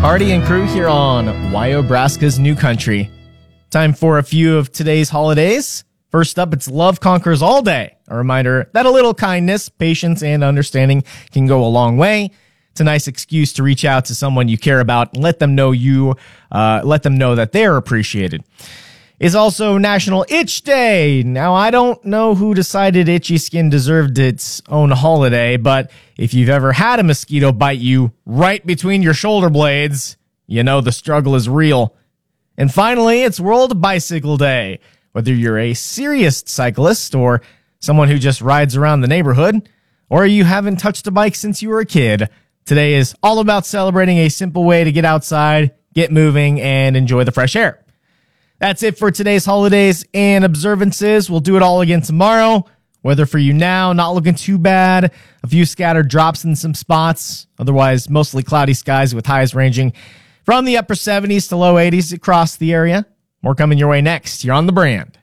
Hardy and crew here on Wyobraska's New Country. Time for a few of today's holidays. First up, it's Love Conquers All Day. A reminder that a little kindness, patience, and understanding can go a long way. It's a nice excuse to reach out to someone you care about and let them know that they're appreciated. It's also National Itch Day. Now, I don't know who decided itchy skin deserved its own holiday, but if you've ever had a mosquito bite you right between your shoulder blades, you know the struggle is real. And finally, it's World Bicycle Day. Whether you're a serious cyclist or someone who just rides around the neighborhood, or you haven't touched a bike since you were a kid, today is all about celebrating a simple way to get outside, get moving, and enjoy the fresh air. That's it for today's holidays and observances. We'll do it all again tomorrow. Weather for you now, not looking too bad. A few scattered drops in some spots. Otherwise, mostly cloudy skies with highs ranging from the upper 70s to low 80s across the area. More coming your way next. You're on The Brand.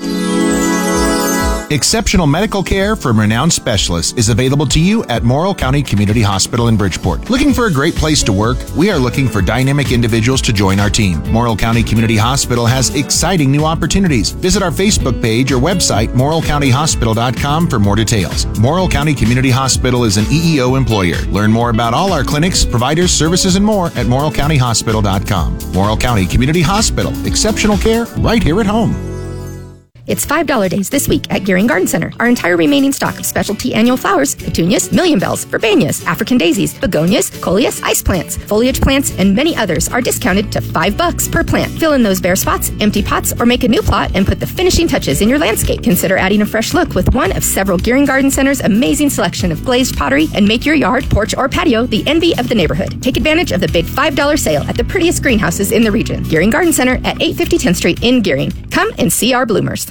Exceptional medical care from renowned specialists is available to you at Morrill County Community Hospital in Bridgeport. Looking for a great place to work? We are looking for dynamic individuals to join our team. Morrill County Community Hospital has exciting new opportunities. Visit our Facebook page or website, morrillcountyhospital.com, for more details. Morrill County Community Hospital is an EEO employer. Learn more about all our clinics, providers, services, and more at morrillcountyhospital.com. Morrill County Community Hospital. Exceptional care right here at home. It's $5 days this week at Gearing Garden Center. Our entire remaining stock of specialty annual flowers, petunias, million bells, verbenias, African daisies, begonias, coleus, ice plants, foliage plants, and many others are discounted to $5 per plant. Fill in those bare spots, empty pots, or make a new plot and put the finishing touches in your landscape. Consider adding a fresh look with one of several Gearing Garden Center's amazing selection of glazed pottery and make your yard, porch, or patio the envy of the neighborhood. Take advantage of the big $5 sale at the prettiest greenhouses in the region. Gearing Garden Center at 850 10th Street in Gearing. Come and see our bloomers.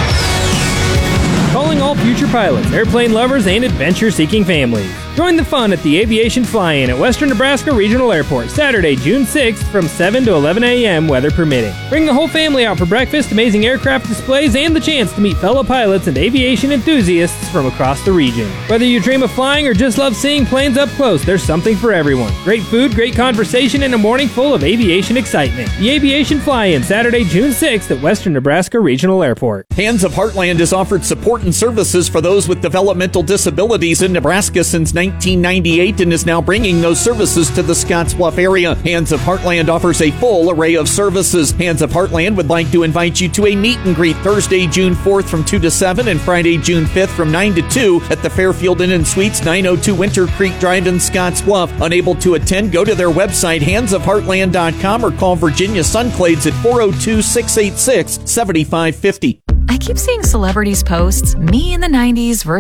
Calling all future pilots, airplane lovers, and adventure-seeking families. Join the fun at the Aviation Fly-In at Western Nebraska Regional Airport, Saturday, June 6th from 7 to 11 a.m., weather permitting. Bring the whole family out for breakfast, amazing aircraft displays, and the chance to meet fellow pilots and aviation enthusiasts from across the region. Whether you dream of flying or just love seeing planes up close, there's something for everyone. Great food, great conversation, and a morning full of aviation excitement. The Aviation Fly-In, Saturday, June 6th at Western Nebraska Regional Airport. Hands of Heartland has offered support and services for those with developmental disabilities in Nebraska since 1998 and is now bringing those services to the Scottsbluff area. Hands of Heartland offers a full array of services. Hands of Heartland would like to invite you to a meet and greet Thursday, June 4th from 2 to 7 and Friday, June 5th from 9 to 2 at the Fairfield Inn and Suites, 902 Winter Creek Drive in Scottsbluff. Unable to attend? Go to their website, handsofheartland.com, or call Virginia Sunclades at 402-686-7550. I keep seeing celebrities posts, me in the 90s versus